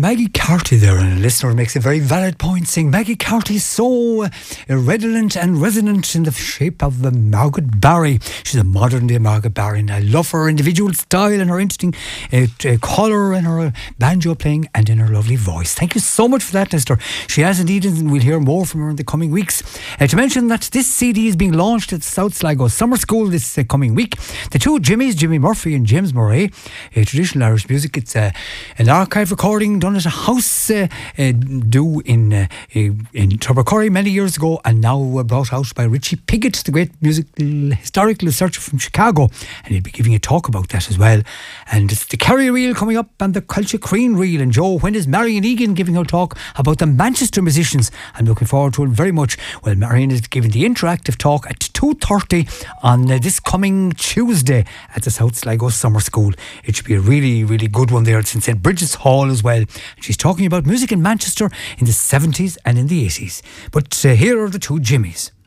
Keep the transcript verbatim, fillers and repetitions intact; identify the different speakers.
Speaker 1: Maggie Carty there, and a listener makes a very valid point, saying Maggie Carty is so uh, redolent and resonant in the shape of uh, Margaret Barry. She's a modern day Margaret Barry, and I love her individual style and her interesting uh, uh, colour and her uh, banjo playing and in her lovely voice. Thank you so much for that, listener. She has indeed, and we'll hear more from her in the coming weeks. Uh, to mention that this C D is being launched at South Sligo Summer School this uh, coming week. The two Jimmys, Jimmy Murphy and James Murray, uh, traditional Irish music. It's uh, an archive recording done at a house uh, uh, do in uh, in Tubbercurry many years ago, and now uh, brought out by Richie Piggott, the great musical historical researcher from Chicago, and he'll be giving a talk about that as well. And it's the Kerry Reel coming up and the Culture Crean Reel. And Joe, when is Marion Egan giving her talk about the Manchester musicians? I'm looking forward to it very much. Well, Marion is giving the interactive talk at two thirty on uh, this coming Tuesday at the South Sligo Summer School. It should be a really, really good one there. It's in Saint Bridget's Hall as well. She's talking about music in Manchester in the seventies and in the eighties. But uh, here are the two Jimmys.